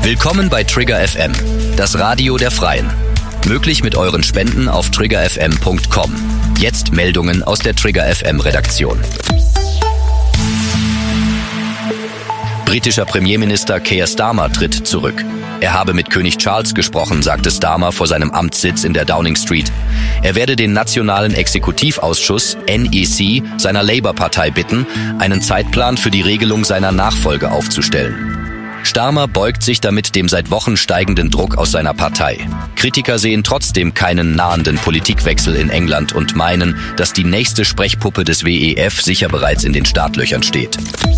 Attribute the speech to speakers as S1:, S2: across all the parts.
S1: Willkommen bei Trigger FM, das Radio der Freien. Möglich mit euren Spenden auf triggerfm.com. Jetzt Meldungen aus der Trigger FM Redaktion. Britischer Premierminister Keir Starmer tritt zurück. Er habe mit König Charles gesprochen, sagte Starmer vor seinem Amtssitz in der Downing Street. Er werde den Nationalen Exekutivausschuss, NEC, seiner Labour-Partei bitten, einen Zeitplan für die Regelung seiner Nachfolge aufzustellen. Starmer beugt sich damit dem seit Wochen steigenden Druck aus seiner Partei. Kritiker sehen trotzdem keinen nahenden Politikwechsel in England und meinen, dass die nächste Sprechpuppe des WEF sicher bereits in den Startlöchern steht.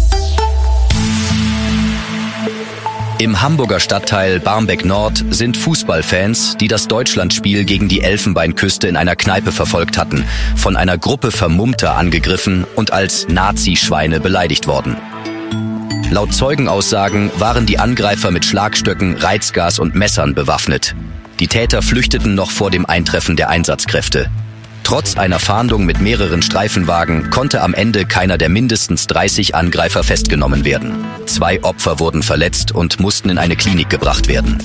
S1: Im Hamburger Stadtteil Barmbek Nord sind Fußballfans, die das Deutschlandspiel gegen die Elfenbeinküste in einer Kneipe verfolgt hatten, von einer Gruppe Vermummter angegriffen und als Nazi-Schweine beleidigt worden. Laut Zeugenaussagen waren die Angreifer mit Schlagstöcken, Reizgas und Messern bewaffnet. Die Täter flüchteten noch vor dem Eintreffen der Einsatzkräfte. Trotz einer Fahndung mit mehreren Streifenwagen konnte am Ende keiner der mindestens 30 Angreifer festgenommen werden. 2 Opfer wurden verletzt und mussten in eine Klinik gebracht werden.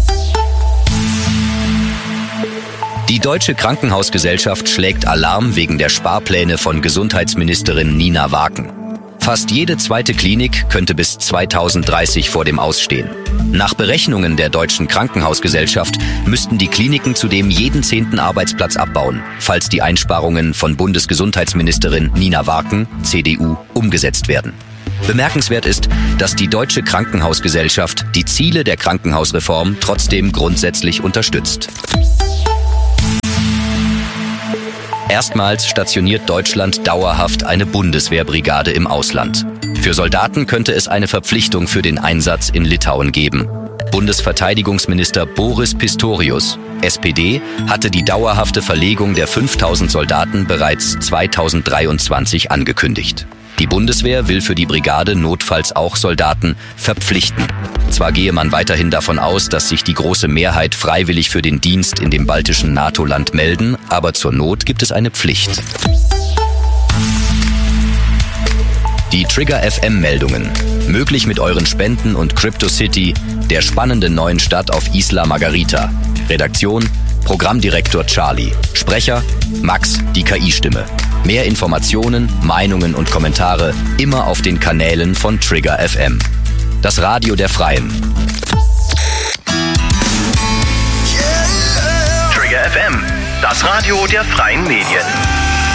S1: Die Deutsche Krankenhausgesellschaft schlägt Alarm wegen der Sparpläne von Gesundheitsministerin Nina Waken. Fast jede zweite Klinik könnte bis 2030 vor dem Ausstehen. Nach Berechnungen der Deutschen Krankenhausgesellschaft müssten die Kliniken zudem jeden 10. Arbeitsplatz abbauen, falls die Einsparungen von Bundesgesundheitsministerin Nina Waken, CDU, umgesetzt werden. Bemerkenswert ist, dass die Deutsche Krankenhausgesellschaft die Ziele der Krankenhausreform trotzdem grundsätzlich unterstützt. Erstmals stationiert Deutschland dauerhaft eine Bundeswehrbrigade im Ausland. Für Soldaten könnte es eine Verpflichtung für den Einsatz in Litauen geben. Bundesverteidigungsminister Boris Pistorius, SPD, hatte die dauerhafte Verlegung der 5000 Soldaten bereits 2023 angekündigt. Die Bundeswehr will für die Brigade notfalls auch Soldaten verpflichten. Zwar gehe man weiterhin davon aus, dass sich die große Mehrheit freiwillig für den Dienst in dem baltischen NATO-Land melden, aber zur Not gibt es eine Pflicht. Die Trigger FM-Meldungen. Möglich mit euren Spenden und CryptoCity, der spannenden neuen Stadt auf Isla Margarita. Redaktion: Programmdirektor Charlie. Sprecher: Max, die KI-Stimme. Mehr Informationen, Meinungen und Kommentare immer auf den Kanälen von Trigger FM. Das Radio der Freien.
S2: Trigger FM, das Radio der Freien Medien.